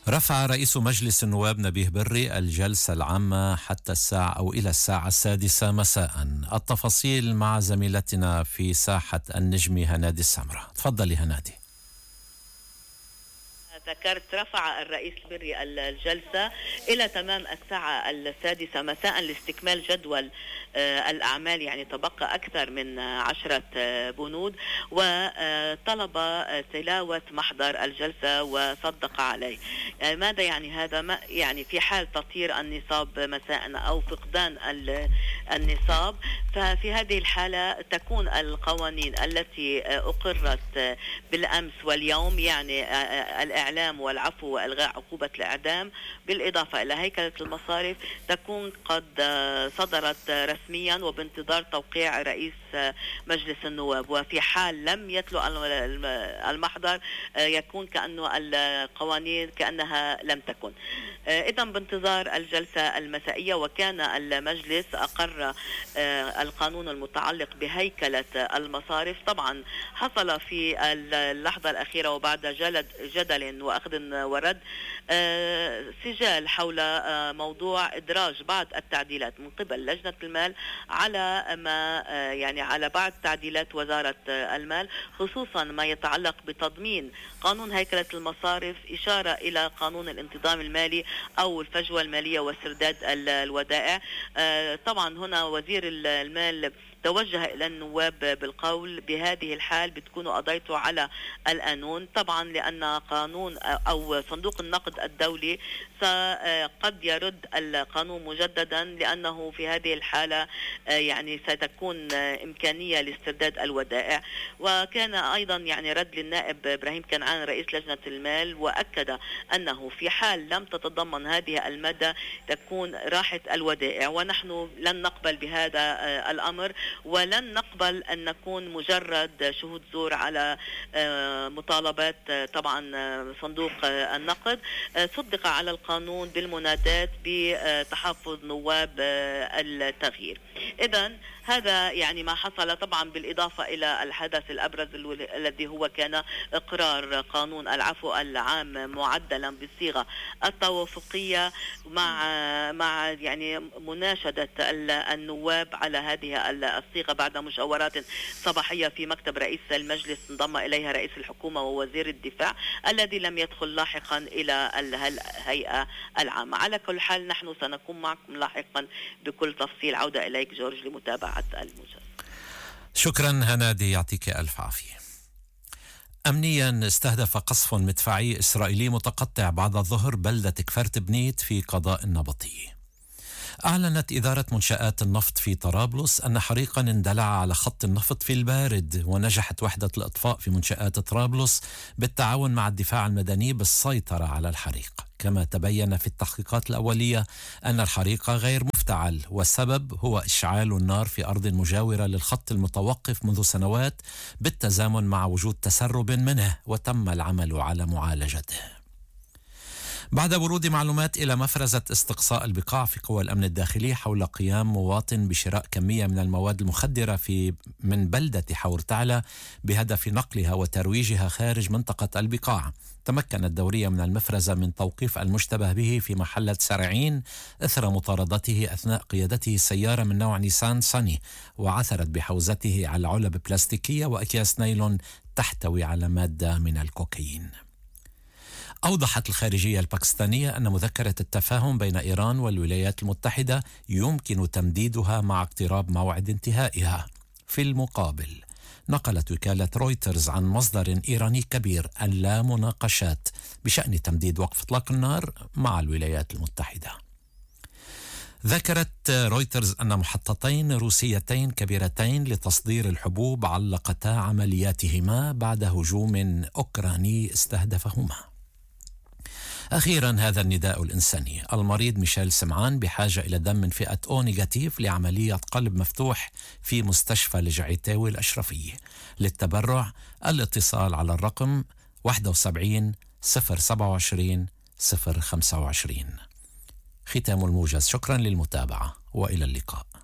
رفع رئيس مجلس النواب نبيه بري الجلسة العامة حتى الساعة أو إلى الساعة 6 مساء. التفاصيل مع زميلتنا في ساحة النجم هنادي السمرة. تفضلي هنادي. ذكرت رفع الرئيس بري الجلسة إلى تمام الساعة 6 مساء لاستكمال جدول الأعمال، يعني تبقى أكثر من 10 بنود، وطلب تلاوة محضر الجلسة وصدق عليه. ماذا يعني هذا؟ يعني في حال تطير النصاب مساء أو فقدان النصاب، ففي هذه الحالة تكون القوانين التي أقرت بالأمس واليوم، يعني الإعلام والعفو وإلغاء عقوبة الإعدام بالإضافة إلى هيكلة المصارف، تكون قد صدرت رسميا وبانتظار توقيع رئيس مجلس النواب. وفي حال لم يتلو المحضر يكون كأنه القوانين كأنها لم تكن. إذا بانتظار الجلسة المسائية، وكان المجلس أقر القانون المتعلق بهيكلة المصارف. طبعا حصل في اللحظة الأخيرة وبعد جدل وأخذ ورد سجال حول موضوع إدراج بعض التعديلات من قبل لجنة المال على ما يعني على بعض تعديلات وزارة المال، خصوصا ما يتعلق بتضمين قانون هيكلة المصارف إشارة إلى قانون الانتظام المالي أو الفجوة المالية واسترداد الودائع. طبعا هنا وزير المال توجه إلى النواب بالقول بهذه الحال بتكونوا قضيتوا على القانون، طبعا لأن قانون أو صندوق النقد الدولي قد يرد القانون مجددا، لأنه في هذه الحالة يعني ستكون إمكانية لاسترداد الودائع. وكان أيضا يعني رد للنائب إبراهيم كنعان رئيس لجنة المال، وأكد أنه في حال لم تتضمن هذه المادة تكون راحة الودائع، ونحن لن نقبل بهذا الأمر، ولن نقبل أن نكون مجرد شهود زور على مطالبات طبعا صندوق النقد. صدق على القانون بالمنادات بتحفظ نواب التغيير. إذن هذا يعني ما حصل، طبعا بالإضافة إلى الحدث الأبرز الذي هو كان إقرار قانون العفو العام معدلا بالصيغة التوافقية مع يعني مناشدة النواب على هذه الصيغة بعد مشاورات صباحية في مكتب رئيس المجلس انضم إليها رئيس الحكومة ووزير الدفاع الذي لم يدخل لاحقا إلى الهيئة العامة. على كل حال نحن سنكون معكم لاحقا بكل تفصيل. عودة إليك جورج لمتابعة الموجز. شكرا هنادي، يعطيك ألف عافية. أمنيا استهدف قصف مدفعي إسرائيلي متقطع بعد الظهر بلدة كفرت بنيت في قضاء النبطية. أعلنت إدارة منشآت النفط في طرابلس أن حريقا اندلع على خط النفط في البارد، ونجحت وحدة الإطفاء في منشآت طرابلس بالتعاون مع الدفاع المدني بالسيطرة على الحريق. كما تبين في التحقيقات الأولية أن الحريق غير مفتعل، والسبب هو إشعال النار في أرض مجاورة للخط المتوقف منذ سنوات بالتزامن مع وجود تسرب منه، وتم العمل على معالجته. بعد ورود معلومات إلى مفرزة استقصاء البقاع في قوى الأمن الداخلي حول قيام مواطن بشراء كمية من المواد المخدرة من بلدة حور تعلى بهدف نقلها وترويجها خارج منطقة البقاع، تمكن الدورية من المفرزة من توقيف المشتبه به في محلة سرعين إثر مطاردته أثناء قيادته سيارة من نوع نيسان صني، وعثرت بحوزته على علب بلاستيكية وأكياس نايلون تحتوي على مادة من الكوكايين. أوضحت الخارجية الباكستانية أن مذكرة التفاهم بين إيران والولايات المتحدة يمكن تمديدها مع اقتراب موعد انتهائها. في المقابل، نقلت وكالة رويترز عن مصدر إيراني كبير أن لا مناقشات بشأن تمديد وقف إطلاق النار مع الولايات المتحدة. ذكرت رويترز أن محطتين روسيتين كبيرتين لتصدير الحبوب علقتا عملياتهما بعد هجوم أوكراني استهدفهما. أخيرا هذا النداء الإنساني. المريض ميشيل سمعان بحاجة إلى دم من فئة أو نيجاتيف لعملية قلب مفتوح في مستشفى الجعيتاوي الأشرفية. للتبرع الاتصال على الرقم 71 027 025. ختام الموجز. شكرا للمتابعة وإلى اللقاء.